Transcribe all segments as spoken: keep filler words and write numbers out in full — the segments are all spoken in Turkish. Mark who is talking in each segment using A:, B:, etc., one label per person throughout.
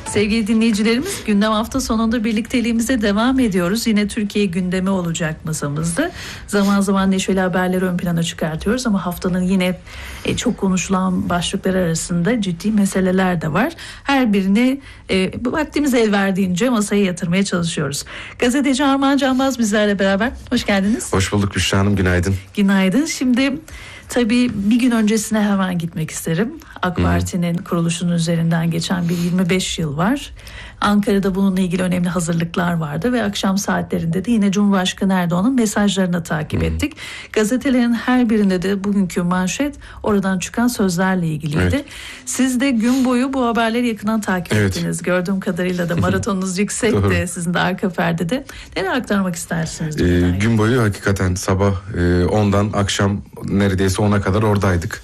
A: Sevgili dinleyicilerimiz, gündem hafta sonunda birlikteliğimize devam ediyoruz. Yine Türkiye gündemi olacak masamızda. Zaman zaman neşeli haberleri ön plana çıkartıyoruz ama haftanın yine e, çok konuşulan başlıklar arasında ciddi meseleler de var. Her birini e, vaktimiz el verdiğince masaya yatırmaya çalışıyoruz. Gazeteci Armağan Canbaz bizlerle beraber. Hoş geldiniz.
B: Hoş bulduk Büşra Hanım, günaydın.
A: Günaydın. Şimdi tabii bir gün öncesine hemen gitmek isterim. AK Parti'nin kuruluşunun üzerinden geçen bir yirmi beş yıl var. Ankara'da bununla ilgili önemli hazırlıklar vardı ve akşam saatlerinde de yine Cumhurbaşkanı Erdoğan'ın mesajlarını takip ettik. Gazetelerin her birinde de bugünkü manşet oradan çıkan sözlerle ilgiliydi. Evet. Siz de gün boyu bu haberleri yakından takip evet. ettiniz. Gördüğüm kadarıyla da maratonunuz yüksekti. Sizin de arka perdede. Neler aktarmak istersiniz?
B: Ee, gün boyu hakikaten sabah e, ondan akşam neredeyse ona kadar oradaydık.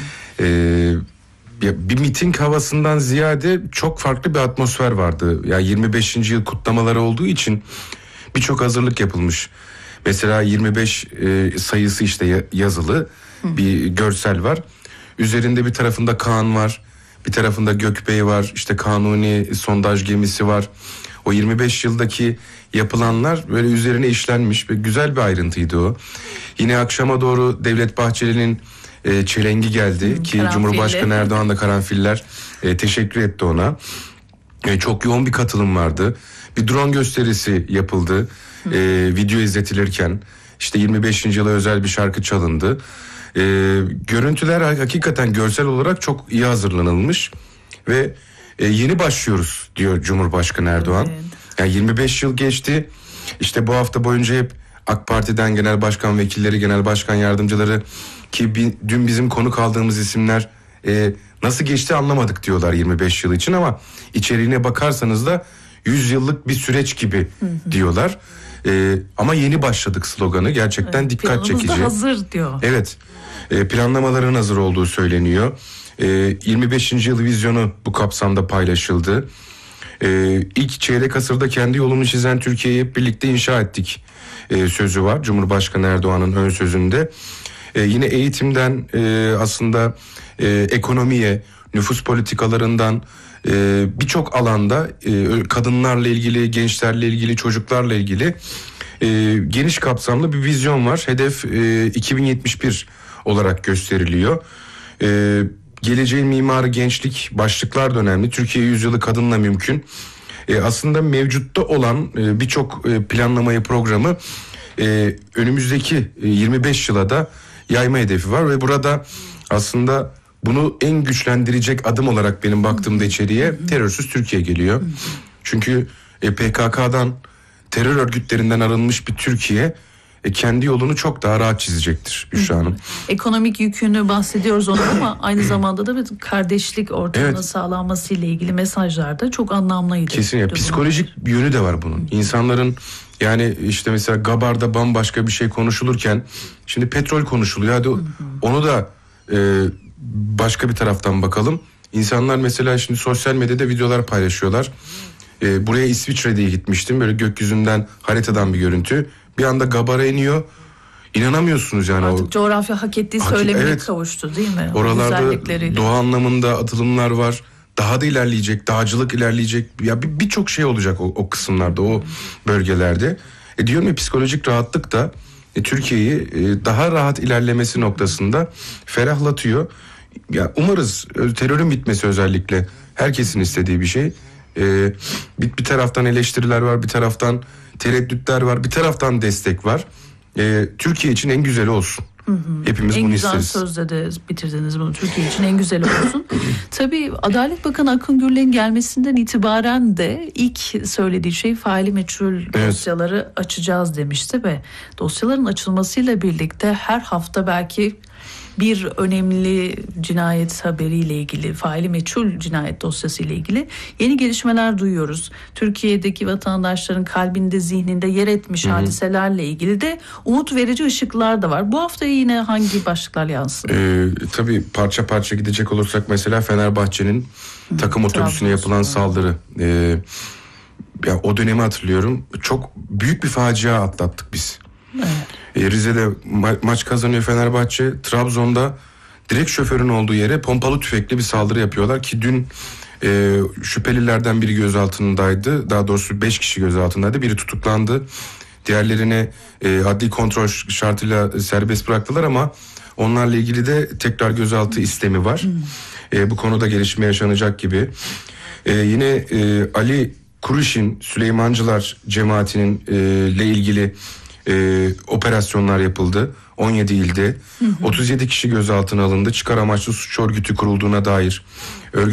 B: Ee, bir miting havasından ziyade çok farklı bir atmosfer vardı. Ya yani yirmi beşinci yıl kutlamaları olduğu için birçok hazırlık yapılmış. Mesela yirmi beş e, sayısı işte yazılı bir görsel var. Üzerinde bir tarafında Kaan var, bir tarafında Gökbey var, işte Kanuni sondaj gemisi var. O yirmi beş yıldaki yapılanlar böyle üzerine işlenmiş ve güzel bir ayrıntıydı o. Yine akşama doğru Devlet Bahçeli'nin e, çelengi geldi hmm, ki karanfilli. Cumhurbaşkanı Erdoğan da karanfiller e, teşekkür etti ona. E, çok yoğun bir katılım vardı. Bir drone gösterisi yapıldı. Hmm. E, video izletilirken işte yirmi beşinci yıla özel bir şarkı çalındı. E, görüntüler hakikaten görsel olarak çok iyi hazırlanılmış ve e, yeni başlıyoruz diyor Cumhurbaşkanı Erdoğan. Evet. Yani yirmi beş yıl geçti. İşte bu hafta boyunca hep AK Parti'den genel başkan vekilleri, genel başkan yardımcıları ki bi, dün bizim konuk aldığımız isimler e, nasıl geçti anlamadık diyorlar yirmi beş yıl için ama içeriğine bakarsanız da yüz yıllık bir süreç gibi hı hı. diyorlar. E, ama yeni başladık sloganı gerçekten evet, dikkat çekici.
A: Planımız da hazır diyor.
B: Evet, e, planlamaların hazır olduğu söyleniyor. E, yirmi beşinci yıl vizyonu bu kapsamda paylaşıldı. Ee, ilk çeyrek asırda kendi yolunu çizen Türkiye'yi hep birlikte inşa ettik ee, sözü var Cumhurbaşkanı Erdoğan'ın ön sözünde. Ee, yine eğitimden e, aslında e, ekonomiye, nüfus politikalarından e, birçok alanda e, kadınlarla ilgili, gençlerle ilgili, çocuklarla ilgili e, geniş kapsamlı bir vizyon var. Hedef e, iki bin yetmiş bir olarak gösteriliyor. E, Geleceğin mimarı gençlik başlıklar da önemli. Türkiye yüzyılı kadınla mümkün. Ee, aslında mevcutta olan e, birçok e, planlamayı, programı e, önümüzdeki e, yirmi beş yıla da yayma hedefi var. Ve burada aslında bunu en güçlendirecek adım olarak benim baktığımda içeriye terörsüz Türkiye geliyor. Çünkü e, P K K'dan, terör örgütlerinden arınmış bir Türkiye E, kendi yolunu çok daha rahat çizecektir Büşra Hanım.
A: Ekonomik yükünü bahsediyoruz onu ama aynı zamanda da bir kardeşlik ortamının evet. sağlanması ile ilgili mesajlar da çok anlamlıydı.
B: Kesinlikle. Psikolojik bir yönü de var bunun. İnsanların yani işte mesela Gabar'da bambaşka bir şey konuşulurken şimdi petrol konuşuluyor. Hadi onu da e, başka bir taraftan bakalım. İnsanlar mesela şimdi sosyal medyada videolar paylaşıyorlar. E, buraya İsviçre diye gitmiştim. Böyle gökyüzünden haritadan bir görüntü. Bir anda Gabar'a iniyor. İnanamıyorsunuz yani.
A: Artık
B: o
A: coğrafya hak ettiği hak, söylemine evet. kavuştu değil mi?
B: Oralarda doğa anlamında atılımlar var. Daha da ilerleyecek, dağcılık ilerleyecek. Ya birçok bir şey olacak o, o kısımlarda, o bölgelerde. E diyorum ya psikolojik rahatlık da e, Türkiye'yi e, daha rahat ilerlemesi noktasında ferahlatıyor. Ya umarız terörün bitmesi özellikle herkesin istediği bir şey. E, bir, bir taraftan eleştiriler var, bir taraftan tereddütler var, bir taraftan destek var. Ee, Türkiye için en güzeli olsun. Hı hı. Hepimiz
A: en
B: bunu isteriz.
A: En güzel sözle de bitirdiniz bunu. Türkiye için en güzeli olsun. Tabii Adalet Bakanı Akın Gürler'in gelmesinden itibaren de ilk söylediği şey faili meçhul evet. dosyaları açacağız demişti ve dosyaların açılmasıyla birlikte her hafta belki bir önemli cinayet haberiyle ilgili, faili meçhul cinayet dosyası ile ilgili yeni gelişmeler duyuyoruz. Türkiye'deki vatandaşların kalbinde, zihninde yer etmiş Hı-hı. hadiselerle ilgili de umut verici ışıklar da var. Bu hafta yine hangi başlıklar yansın? Ee,
B: tabii parça parça gidecek olursak mesela Fenerbahçe'nin Hı-hı. takım otobüsüne yapılan saldırı. Ee, ya o dönemi hatırlıyorum. Çok büyük bir facia atlattık biz. Evet. Rize'de ma- maç kazanıyor Fenerbahçe. Trabzon'da direkt şoförün olduğu yere pompalı tüfekli bir saldırı yapıyorlar ki dün e, şüphelilerden biri gözaltındaydı. Daha doğrusu beş kişi gözaltındaydı. Biri tutuklandı. Diğerlerini e, adli kontrol şartıyla serbest bıraktılar ama onlarla ilgili de tekrar gözaltı istemi var. Hmm. E, bu konuda gelişme yaşanacak gibi. E, yine e, Ali Kuruşin Süleymancılar cemaatinin e, ile ilgili e, operasyonlar yapıldı. on yedi ilde. Hı hı. otuz yedi kişi gözaltına alındı. Çıkar amaçlı suç örgütü kurulduğuna dair örgüt